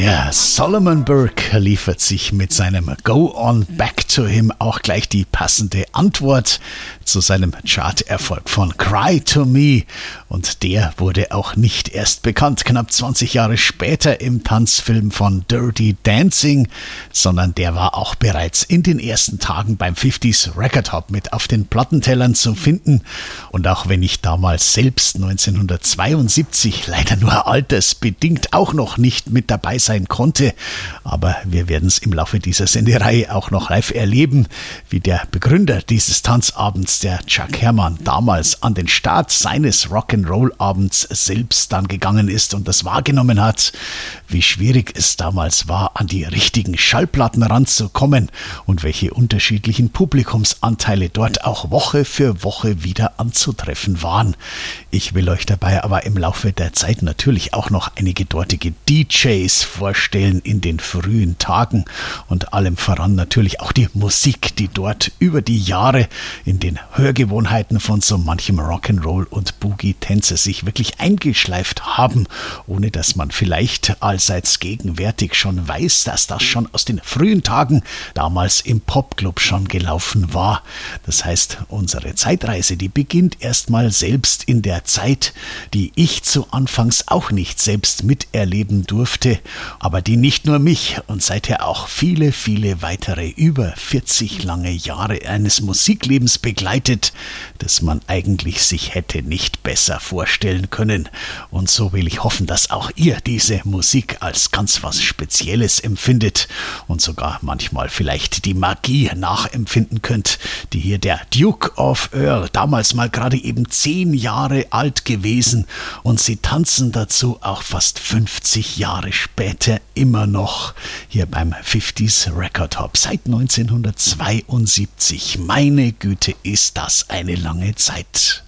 Der Solomon Burke liefert sich mit seinem Go On Back to Him auch gleich die passende Antwort zu seinem Charterfolg von Cry to Me. Und der wurde auch nicht erst bekannt, knapp 20 Jahre später im Tanzfilm von Dirty Dancing, sondern der war auch bereits in den ersten Tagen beim 50s Record Hop mit auf den Plattentellern zu finden. Und auch wenn ich damals selbst 1972 leider nur altersbedingt auch noch nicht mit dabei sein konnte, aber wir werden es im Laufe dieser Sendereihe auch noch live erleben, wie der Begründer dieses Tanzabends, der Chuck Herrmann, damals an den Start seines Rock'n'Roll-Abends selbst dann gegangen ist und das wahrgenommen hat, wie schwierig es damals war, an die richtigen Schallplatten ranzukommen und welche unterschiedlichen Publikumsanteile dort auch Woche für Woche wieder anzutreffen waren. Ich will euch dabei aber im Laufe der Zeit natürlich auch noch einige dortige DJs vorstellen in den frühen Tagen und allem voran natürlich auch die Musik, die dort über die Jahre in den Hörgewohnheiten von so manchem Rock'n'Roll und Boogie-Tänzer sich wirklich eingeschleift haben, ohne dass man vielleicht allseits gegenwärtig schon weiß, dass das schon aus den frühen Tagen damals im Popclub schon gelaufen war. Das heißt, unsere Zeitreise, die beginnt erstmal selbst in der Zeit, die ich zu Anfangs auch nicht selbst miterleben durfte, aber die nicht nur mich und seither auch viele, viele weitere über 40 lange Jahre eines Musiklebens begleitet, das man eigentlich sich hätte nicht besser vorstellen können. Und so will ich hoffen, dass auch ihr diese Musik als ganz was Spezielles empfindet und sogar manchmal vielleicht die Magie nachempfinden könnt, die hier der Duke of Earl, damals mal gerade eben 10 Jahre alt gewesen, und sie tanzen dazu auch fast 50 Jahre später immer noch hier beim 50s Record Hop seit 1972. Meine Güte, ist das eine lange Zeit.